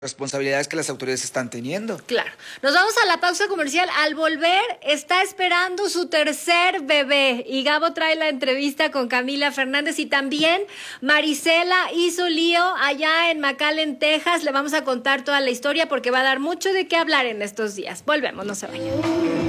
responsabilidades que las autoridades están teniendo. Claro. Nos vamos a la pausa comercial. Al volver, está esperando su tercer bebé. Y Gabo trae la entrevista con Camila Fernández. Y también Marisela hizo lío allá en McAllen, Texas. Le vamos a contar toda la historia porque va a dar mucho de qué hablar en estos días. Volvemos, no se vayan.